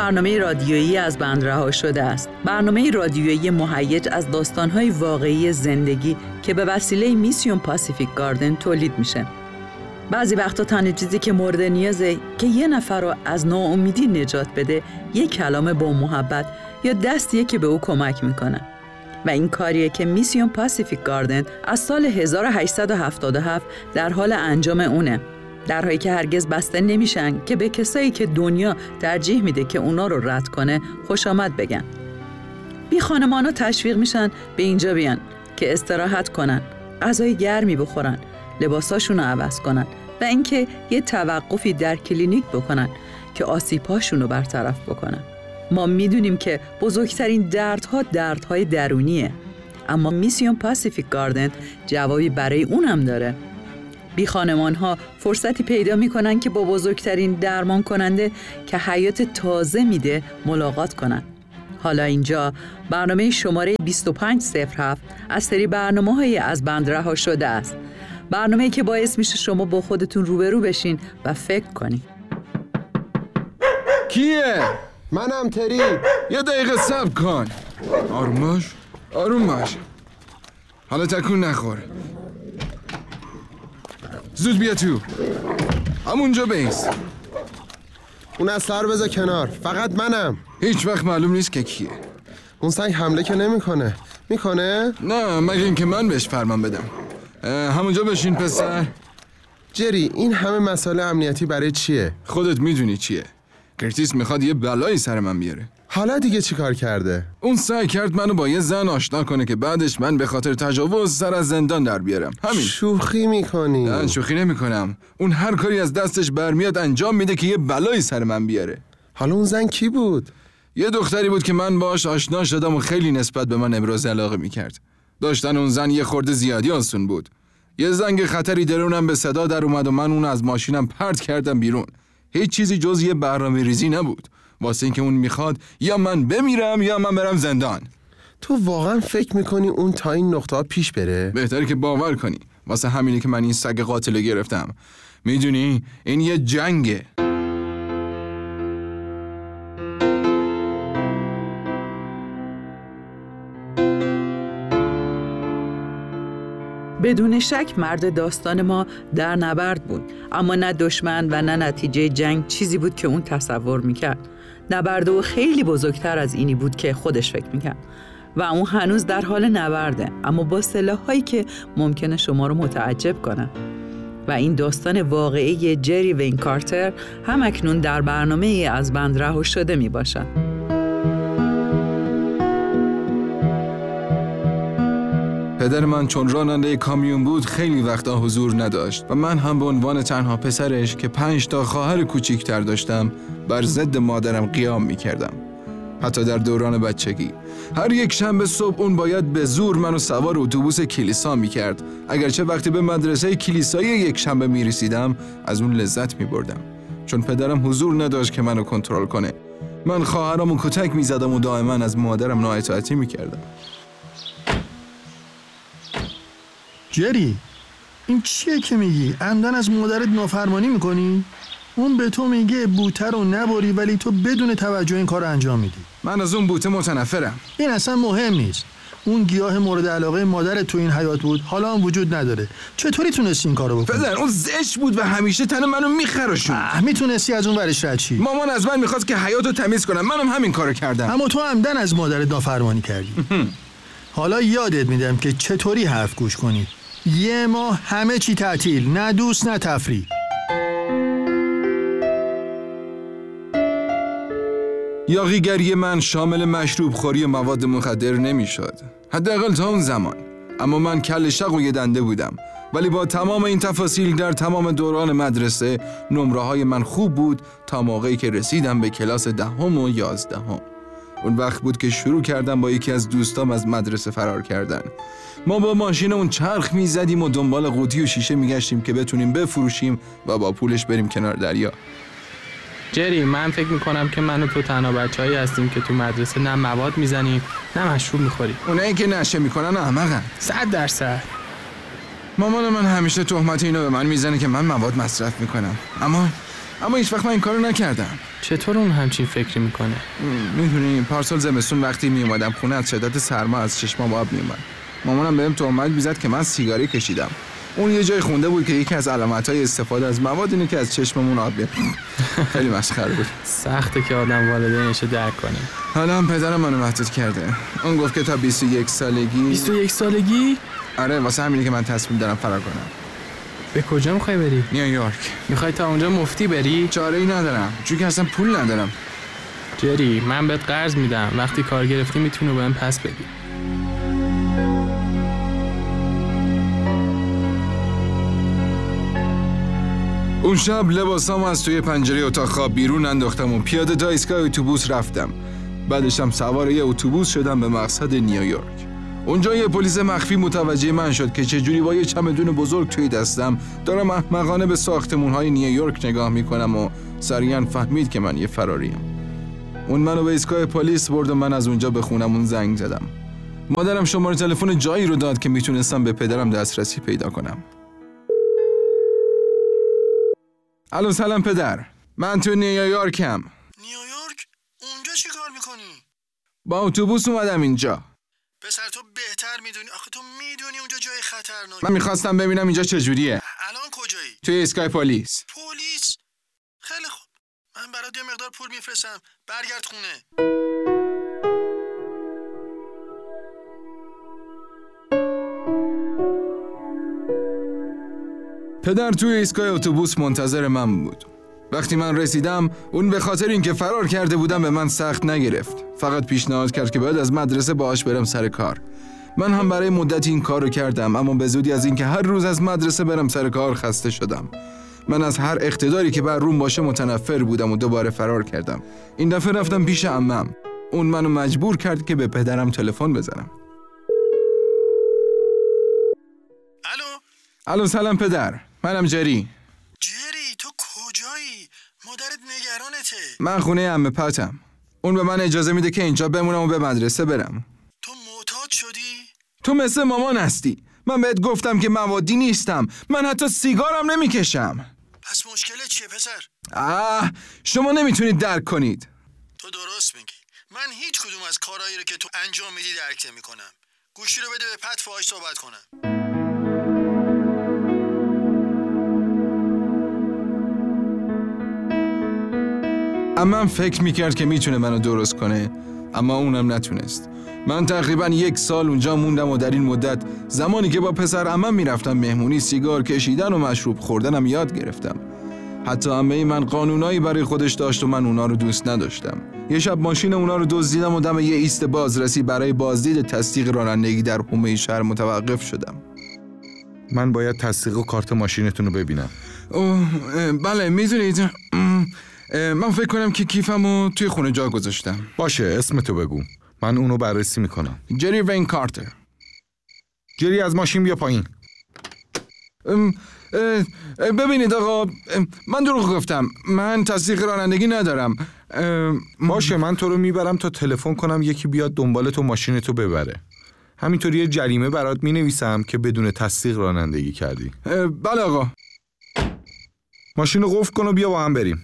برنامه رادیویی از بند رها شده است. برنامه رادیویی مهیج از داستان‌های واقعی زندگی که به وسیله میسیون پاسیفیک گاردن تولید میشه. بعضی وقتا تنها چیزی که مورد نیازه که یه نفر رو از ناامیدی نجات بده، یه کلام با محبت یا دستیه که به او کمک میکنه. و این کاریه که میسیون پاسیفیک گاردن از سال 1877 در حال انجام اونه. درهایی که هرگز بسته نمیشن که به کسایی که دنیا ترجیح میده که اونا رو رد کنه خوش آمد بگن. بی خانمانا تشویق میشن به اینجا بیان که استراحت کنن، غذای گرمی بخورن، لباساشون رو عوض کنن و اینکه یه توقفی در کلینیک بکنن که آسیب‌هاشون رو برطرف بکنن. ما میدونیم که بزرگترین دردها دردهای درونیه، اما میسیون پاسیفیک گاردن جوابی برای اونم داره. بی خانمان‌ها فرصتی پیدا میکنن که با بزرگترین درمان کننده که حیات تازه میده ملاقات کنن. حالا اینجا برنامه شماره 2507 از سری برنامه‌های از بند رها شده است. برنامه‌ای که باعث میشه شما با خودتون روبرو بشین و فکر کنین. کیه؟ منم تری. یه دقیقه صبر کن. آروم باش. حالا تکون نخور. زود بیا تو. همونجا بیست. اون از سر بذار کنار. فقط منم. هیچ وقت معلوم نیست که کیه. اون سنگ حمله که نمیکنه. میکنه؟ نه، مگه اینکه من بهش فرمان بدم. همونجا بشین پسر. جری، این همه مسائل امنیتی برای چیه؟ خودت میدونی چیه. کرتیس میخواد یه بلایی سر من بیاره. حالا دیگه چی کار کرده؟ اون سعی کرد منو با یه زن آشنا کنه که بعدش من به خاطر تجاوز سر از زندان در بیارم. همین. شوخی میکنی؟ نه، شوخی نمیکنم. اون هر کاری از دستش برمیاد انجام میده که یه بلایی سر من بیاره. حالا اون زن کی بود؟ یه دختری بود که من باهاش آشنا شدم و خیلی نسبت به من ابراز علاقه میکرد. داشتن اون زن یه خورده زیادی آسون بود. یه زنگ خطری درونم به صدا در اومد و من اون از ماشینم پرت کردم بیرون. هیچ چیزی جز یه برنامه‌ریزی نبود، واسه اینکه اون میخواد یا من بمیرم یا من برم زندان. تو واقعا فکر میکنی اون تا این نقطه پیش بره؟ بهتره که باور کنی. واسه همینه که من این سگ قاتل گرفتم. میدونی این یه جنگه. بدون شک مرد داستان ما در نبرد بود، اما نه دشمن و نه نتیجه جنگ چیزی بود که اون تصور میکرد. نبرد او خیلی بزرگتر از اینی بود که خودش فکر میکرد و اون هنوز در حال نبرده، اما با سلاح‌هایی که ممکنه شما رو متعجب کنه. و این داستان واقعی جری وین کارتر هم اکنون در برنامه از بند رها شده میباشد. پدر من چون راننده کامیون بود خیلی وقتا حضور نداشت و من هم به عنوان تنها پسرش که 5 تا خواهر کوچیک‌تر داشتم بر ضد مادرم قیام می‌کردم. حتی در دوران بچگی هر یک شنبه صبح اون باید به زور منو سوار اتوبوس کلیسا می‌کرد، اگرچه وقتی به مدرسه کلیسایی یک شنبه می‌رسیدم از اون لذت می‌بردم، چون پدرم حضور نداشت که منو کنترل کنه. من خواهرامو کتک می‌زدم و دائما از مادرم نااطاعتی می‌کردم. جری، این چیه که میگی؟ عمدن از مادرت نافرمانی میکنی؟ اون به تو میگه بوته رو نبری ولی تو بدون توجه این کار رو انجام میدی. من از اون بوته متنفرم. این اصلا مهم نیست. اون گیاه مورد علاقه مادرت تو این حیات بود، حالا هم وجود نداره. چطوری تونستی این کارو بکنی؟ پدر اون زشت بود و همیشه تن منو میخراشون. میتونستی از اون ورش رد شی. مامان از من میخواست که حیاتو تمیز کنم، منم همین کارو کردم. اما تو عمدن از مادرت نافرمانی کردی. حالا یادت میدم که چطوری حرف گوش کنی. 1 ماه همه چی تعطیل، نه دوست نه تفریح. یاغیگری من شامل مشروب خوری و مواد مخدر نمیشد، حداقل تا اون زمان. اما من کل شق و یه دنده بودم، ولی با تمام این تفاصیل در تمام دوران مدرسه نمره‌های من خوب بود تا موقعی که رسیدم به کلاس 10 و 11. اون وقت بود که شروع کردم با یکی از دوستام از مدرسه فرار کردن. ما با ماشینمون چرخ میزدیم و دنبال قوطی و شیشه میگشتیم که بتونیم بفروشیم و با پولش بریم کنار دریا. جری، من فکر میکنم که من و تو تنها بچه‌هایی هستیم که تو مدرسه نه مواد میزنیم نه مشروب میخوریم. اونایی که نشه میکنن احمقن. 100%. مامان من همیشه تهمت اینو به من میزنه که من مواد مصرف میکنم، اما اما هیچ وقت من این کارو نکردم. چطور اون همچین فکری میکنه؟ میدونی پارسال زمستون وقتی میومدم خونه از شدت سرما از چشمام آب میومد. مامانم بهم تهمت میزد که من سیگاری کشیدم. اون یه جای خونده بود که یکی از علامت‌های استفاده از مواد اینه که از چشممون آب بیاد. خیلی مسخره بود. سخته که آدم والدینش رو درک کنه. حالا هم پدرم منو محدود کرده. اون گفت که تا 21 سالگی 21 سالگی؟ آره واسه همینه که من تصمیم دارم فرار کنم. به کجا میخوای بری؟ نیویورک. میخوای تا اونجا مفتی بری؟ چاره‌ای ندارم چون که اصلا پول ندارم. جری من بهت قرض میدم، وقتی کار گرفتی میتونی بهم پس بدی. اون شب لباسامو از توی پنجره اتاق خواب بیرون انداختم و پیاده تا ایستگاه اتوبوس رفتم. بعدش هم سوار یه اتوبوس شدم به مقصد نیویورک. اونجا یه پلیس مخفی متوجه من شد که چجوری با یه چمدون بزرگ توی دستم دارم احمقانه به ساختمون‌های نیویورک نگاه میکنم و سریعا فهمید که من یه فراریم. اون منو به ایستگاه پلیس برد و من از اونجا به خونمون زنگ زدم. مادرم شماره تلفن جایی رو داد که میتونستم به پدرم دسترسی پیدا کنم. الو سلام پدر، من تو نیویورکم. نیویورک؟ اونجا چی کار میکنی؟ با اتوبوس اومدم اینجا. پسر تو بهتر میدونی، آخه تو میدونی اونجا جای خطرناک. من میخواستم ببینم اینجا چجوریه. الان کجایی؟ توی ایستگاه پلیس. پلیس؟ خیلی خوب، من برات یه مقدار پول میفرستم، برگرد خونه. پدر توی ایستگاه اتوبوس منتظر من بود. وقتی من رسیدم اون به خاطر اینکه فرار کرده بودم به من سخت نگرفت. فقط پیشنهاد کرد که بعد از مدرسه باهاش برم سر کار. من هم برای مدتی این کارو کردم، اما به زودی از اینکه هر روز از مدرسه برم سر کار خسته شدم. من از هر اقتداری که بر روم باشه متنفر بودم و دوباره فرار کردم. این دفعه رفتم پیش عمم. اون منو مجبور کرد که به پدرم تلفن بزنم. الو سلام پدر، منم جری. جری تو کجایی؟ مادرت نگرانته. من خونه عمه پاتم. اون به من اجازه میده که اینجا بمونم و به مدرسه برم. تو معتاد شدی؟ تو مثل مامان هستی. من بهت گفتم که موادی نیستم. من حتی سیگارم نمیکشم. پس مشکلت چیه پسر؟ شما نمیتونید درک کنید. تو درست میگی. من هیچ کدوم از کارهایی رو که تو انجام میدی درک نمیکنم. گوشی رو بده به پت فاهاش صحبت کنم. اما من فکر میکرد که میتونه منو درست کنه، اما اونم نتونست. من تقریبا 1 سال اونجا موندم و در این مدت زمانی که با پسر عمم میرفتم مهمونی سیگار کشیدن و مشروب خوردنم یاد گرفتم. حتی عمه من قانونایی برای خودش داشت و من اونا رو دوست نداشتم. یه شب ماشین اونا رو دزدیدم و دم یه ایست بازرسی برای بازدید تصدیق رانندگی در حومه شهر متوقف شدم. من باید تصدیق و کارت ماشینتون رو ببینم. بله میدونید من فکر کنم که کیفمو توی خونه جا گذاشتم. باشه اسمتو بگو، من اونو بررسی میکنم. جری وین کارتر. جری از ماشین بیا پایین. ببینید آقا، من دروغ گفتم. من تصدیق رانندگی ندارم. باشه من تو رو میبرم تا تلفن کنم یکی بیاد دنبالت و ماشینتو ببره. همینطوری یه جریمه برات مینویسم که بدون تصدیق رانندگی کردی. بله آقا. ماشین رو قفل کن و بیا با هم بریم.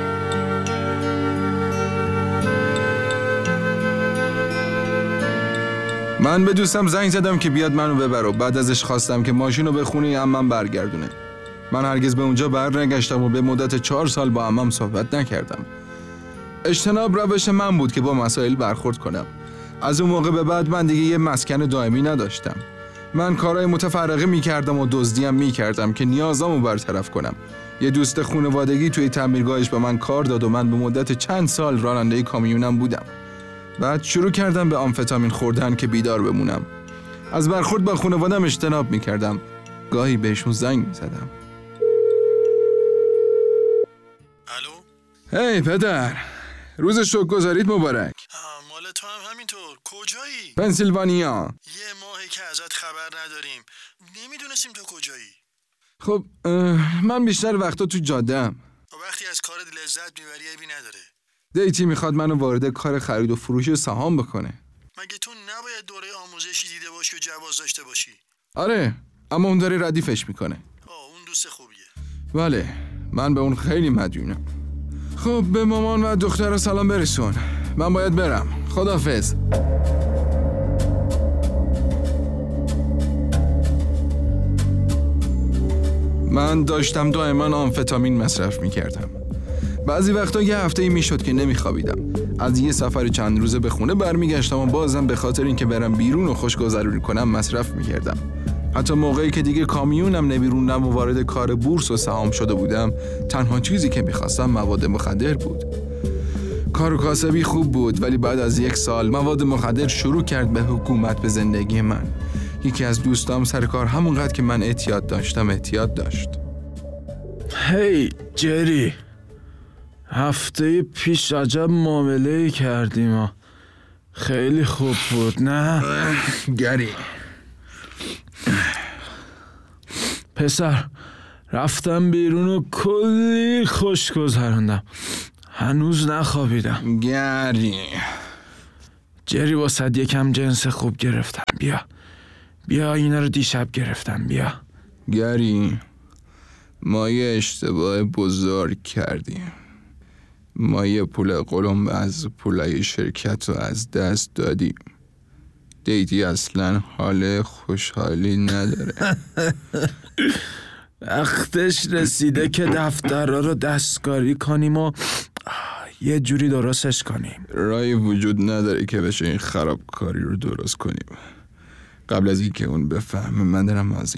من به دوستم زنگ زدم که بیاد منو ببره و بعد ازش خواستم که ماشین رو به خونه عمم برگردونه. من هرگز به اونجا برنگشتم و به مدت 4 سال با عمم صحبت نکردم. اجتناب روش من بود که با مسائل برخورد کنم. از اون موقع به بعد من دیگه یه مسکن دائمی نداشتم. من کارهای متفرقه میکردم و دزدیم میکردم که نیازامو برطرف کنم. یه دوست خانوادگی توی تعمیرگاهش به من کار داد و من به مدت چند سال راننده کامیونم بودم. بعد شروع کردم به آمفتامین خوردن که بیدار بمونم. از برخورد با خانوادم اجتناب میکردم. گاهی بهشون زنگ میزدم. الو؟ هی پدر، روز شکرگزاریت مبارک. مال تو هم همینطور. کجایی؟ پنسیلوانیا. یه ماهی که ازت خبر نداریم. نمیدونستیم تو کجایی. خب من بیشتر وقتا تو جاده‌ام. وقتی از کارت لذت میبری عیبی نداره. دیتی میخواد منو وارد کار خرید و فروش سهام بکنه. مگه تو نباید دوره آموزشی دیده باشی و جواز داشته باشی؟ آره، اما اون داره ردیفش میکنه. اون دوست خوبیه. بله، من به اون خیلی مدیونم. خب به مامان و دختر سلام برسون. من باید برم. خداحافظ. من داشتم دائما آمفتامین مصرف میکردم. بعضی وقتا یه هفته‌ای میشد که نمیخوابیدم. از یه سفر چند روزه به خونه برمیگشتم و بازم به خاطر اینکه برم بیرون و خوشگذرونی کنم مصرف میکردم. حتی موقعی که دیگه کامیونم نمیروندم و وارد کار بورس و سهام شده بودم، تنها چیزی که میخواستم مواد مخدر بود. کار و کاسبی خوب بود، ولی بعد از 1 سال مواد مخدر شروع کرد به حکومت به زندگی من. یکی از دوستام سر کار همونقدر که من اعتیاد داشت. هی جری، هفته پیش عجب معامله کردیم. خیلی خوب بود نه؟ گری پسر، رفتم بیرون و کلی خوش گذروندم. هنوز نخوابیدم. جری واسه یکم جنس خوب گرفتم. بیا اینا رو دیشب گرفتم. بیا گری، ما یه اشتباه بزرگ کردیم. ما یه پول قلم از پولای شرکت رو از دست دادیم. دیدی اصلا حال خوشحالی نداره. وقتش رسیده که دفترها رو دستکاری کنیم و یه جوری درستش کنیم. راهی وجود نداره که بشه این خرابکاری رو درست کنیم. قبل از اینکه اون بفهمه من دارم از